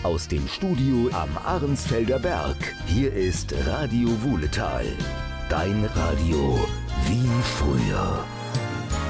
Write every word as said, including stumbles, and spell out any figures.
Aus dem Studio am Arnsfelder Berg. Hier ist Radio Wuhletal. Dein Radio wie früher.